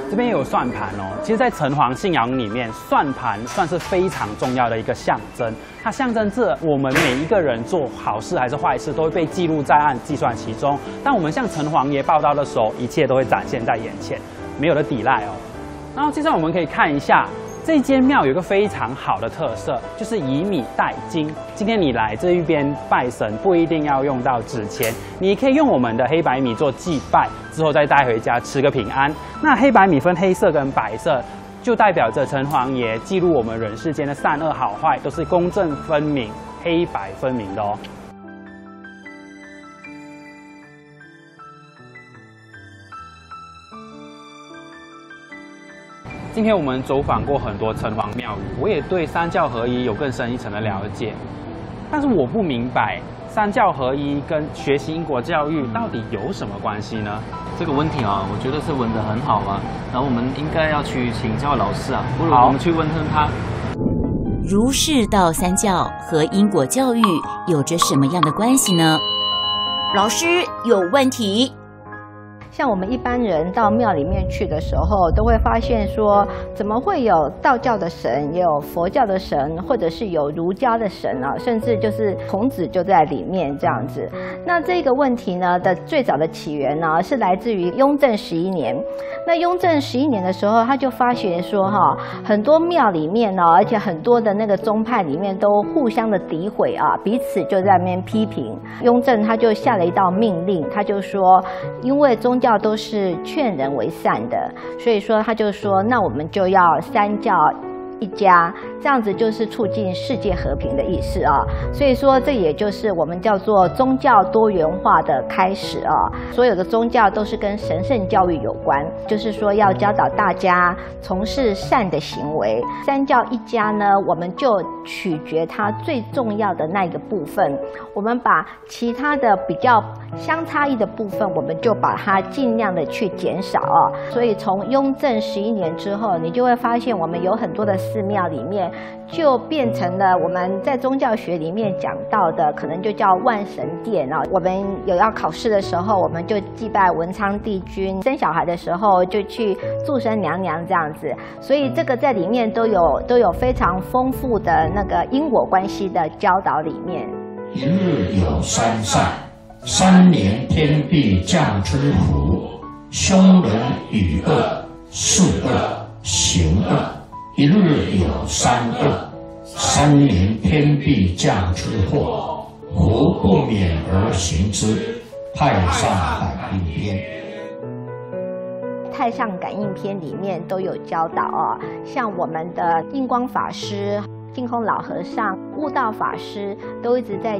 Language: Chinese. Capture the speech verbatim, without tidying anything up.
这边也有算盘哦。其实，在城隍信仰里面，算盘算是非常重要的一个象征，它象征着我们每一个人做好事还是坏事，都会被记录在案、计算其中。当我们向城隍爷报到的时候，一切都会展现在眼前，没有的抵赖哦。然后接下来我们可以看一下。这间庙有一个非常好的特色，就是以米代金。今天你来这一边拜神，不一定要用到纸钱，你可以用我们的黑白米做祭拜，之后再带回家吃个平安。那黑白米分黑色跟白色，就代表着城隍爷记录我们人世间的善恶好坏，都是公正分明、黑白分明的哦。今天我们走访过很多城隍庙宇，我也对三教合一有更深一层的了解。但是我不明白，三教合一跟学习因果教育到底有什么关系呢？ 这个问题啊，我觉得是问得很好啊。然后我们应该要去请教老师啊，不如我们去问问他。 儒释道三教和因果教育有着什么样的关系呢？老师有问题。 像我们一般人到庙里面去的时候，都会发现说，怎么会有道教的神，也有佛教的神，或者是有儒家的神啊，甚至就是孔子就在里面这样子。那这个问题呢的最早的起源呢，是来自于雍正十一年。那雍正十一年的时候，他就发觉说哈，很多庙里面呢，而且很多的那个宗派里面都互相的诋毁啊，彼此就在那边批评。雍正他就下了一道命令，他就说，因为宗教都是劝人为善的，所以说他就说，那我们就要三教一家，这样子就是促进世界和平的意思啊。所以说，这也就是我们叫做宗教多元化的开始啊。所有的宗教都是跟神圣教育有关，就是说要教导大家从事善的行为。三教一家呢，我们就取决它最重要的那一个部分，我们把其他的比较相差异的部分，我们就把它尽量的去减少啊。所以从雍正十一年之后，你就会发现我们有很多的寺庙里面就变成了我们在宗教学里面讲到的，可能就叫万神殿啊。我们有要考试的时候，我们就祭拜文昌帝君；生小孩的时候就去祝生娘娘这样子。所以这个在里面都有都有非常丰富的那个因果关系的教导里面。 一日有三善，三年天必降之福。凶人与恶，是恶行恶。一日有三恶，三年天必降之祸，福不免而行之。太上感应篇。 太上感应篇里面都有教导啊，像我们的印光法师、净空老和尚、悟道法师都一直在